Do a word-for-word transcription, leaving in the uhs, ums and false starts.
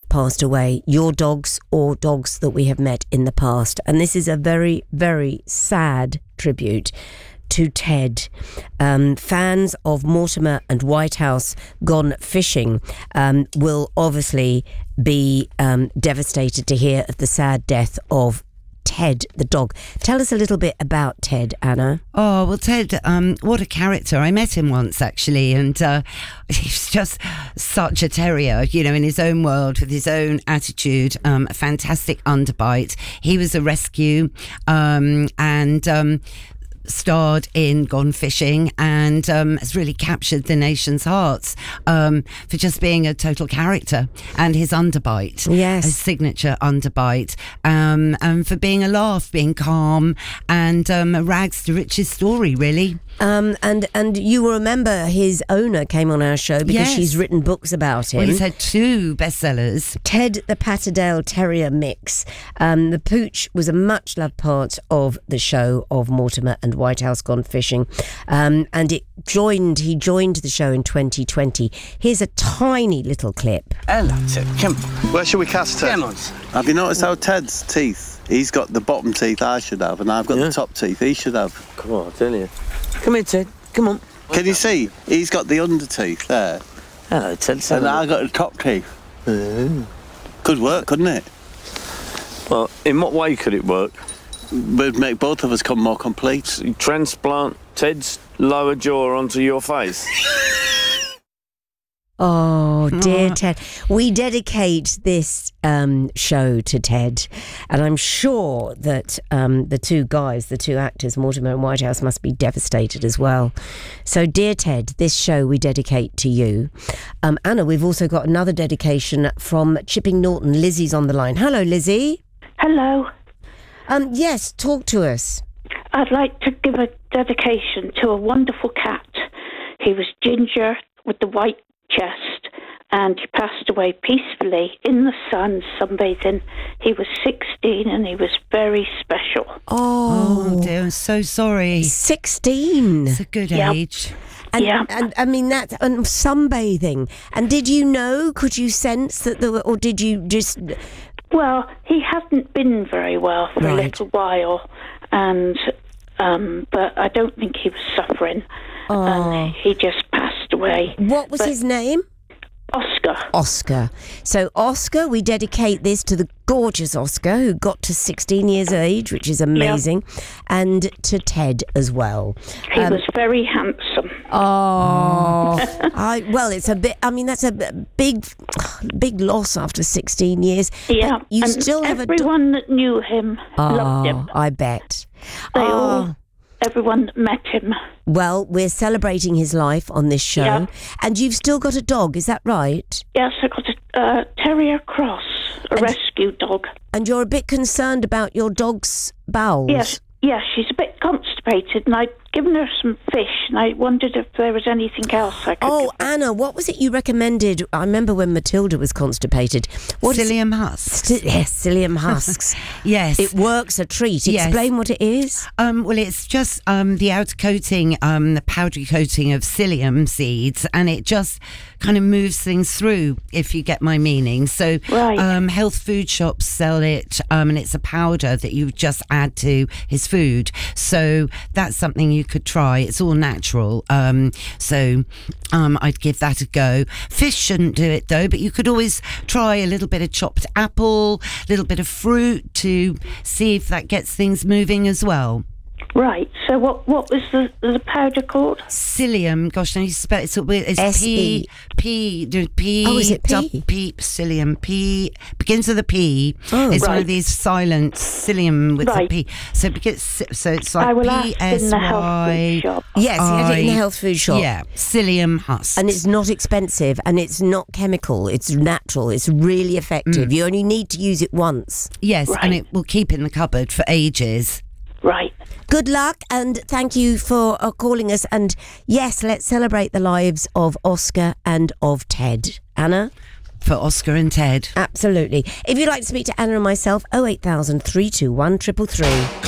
passed away, your dogs or dogs that we have met in the past. And this is a very, very sad tribute to Ted. Um, fans of Mortimer and Whitehouse Gone Fishing um, will obviously be um, devastated to hear of the sad death of Ted the dog. Tell us a little bit about Ted, Anna. Oh, well, Ted, um, what a character. I met him once, actually, and uh, he's just such a terrier, you know, in his own world, with his own attitude, um, a fantastic underbite. He was a rescue, um, and... Um, starred in Gone Fishing and um, has really captured the nation's hearts um, for just being a total character, and his underbite, yes, his signature underbite, um, and for being a laugh, being calm, and um, a rags to riches story, really. Um, and and you will remember his owner came on our show because Yes. she's written books about him. Well, he's had two bestsellers. Ted the Patterdale Terrier Mix. Um, the Pooch was a much loved part of the show of Mortimer and Whitehouse Gone Fishing, um, and it joined. He joined the show in twenty twenty. Here's a tiny little clip. Hello, Ted. Come. Where shall we cast Ted? Come on. Have you noticed how Ted's teeth? He's got the bottom teeth I should have, and I've got Yeah. the top teeth he should have. Come on, I tell you. Come here, Ted. Come on. Can you see? He's got the under teeth there, Hello, Ted. and I got the top teeth. Could work, couldn't it? Well, in what way could it work? Would make both of us come more complete. You transplant Ted's lower jaw onto your face? Oh, dear Ted. We dedicate this um, show to Ted, and I'm sure that um, the two guys, the two actors, Mortimer and Whitehouse, must be devastated as well. So, dear Ted, this show we dedicate to you. Um, Anna, we've also got another dedication from Chipping Norton. Lizzie's on the line. Hello, Lizzie. Hello. Um, yes, talk to us. I'd like to give a dedication to a wonderful cat. He was ginger with the white chest, and he passed away peacefully in the sun sunbathing. He was sixteen and he was very special. Oh, Oh, dear, I'm so sorry. sixteen. It's a good Yep. age. And, Yeah. and I mean that, and sunbathing. And did you know? Could you sense that there were, or did you just? Well, he hadn't been very well for a Right. little while, and um, but I don't think he was suffering. Oh. And he just passed away. What was But- his name? Oscar. Oscar. So Oscar, we dedicate this to the gorgeous Oscar who got to sixteen years of age, which is amazing, and to Ted as well. He Um, was very handsome. Oh, I, well, it's a bit. I mean, that's a b- big, big loss after sixteen years. Yeah, But you and still have a. do- everyone that knew him loved him. Oh, I bet. They Oh. all, everyone that met him. Well, we're celebrating his life on this show, Yeah. and you've still got a dog. Is that right? Yes, I got a uh, terrier cross, a And- rescue dog. And you're a bit concerned about your dog's bowels. Yes, yes, she's a bit constipated, and I'd given her some fish, and I wondered if there was anything else I could Oh, give her. Anna, what was it you recommended? I remember when Matilda was constipated. What is it? Psyllium husks. Sti- yes, psyllium husks. Yes. It works a treat. Yes. Explain what it is. Um, well, it's just um, the outer coating, um, the powdery coating of psyllium seeds, and it just kind of moves things through, if you get my meaning. So Right. um, health food shops sell it, um, and it's a powder that you just add to his food. So that's something you could try. It's all natural. Um, so um, I'd give that a go. Fish shouldn't do it, though, but you could always try a little bit of chopped apple, a little bit of fruit to see if that gets things moving as well. Right, so what what was the, the powder called? Psyllium, gosh, now you spell it's, it's S P, E. P, do- P, Oh, is it P? dub- P, psyllium, P, begins with a P. Oh. It's one Right. of these silent psyllium with a Right. P. So it begins, so it's like I will P ask S in the health Y. food shop. Yes, you had it in the I- health food shop. Yeah, psyllium husks. And it's not expensive, and it's not chemical. It's natural. It's really effective. Mm. You only need to use it once. Yes, Right. and it will keep in the cupboard for ages. Right. Good luck, and thank you for uh, calling us. And yes, let's celebrate the lives of Oscar and of Ted. Anna? For Oscar and Ted. Absolutely. If you'd like to speak to Anna and myself, oh eight thousand, three two one, three three three.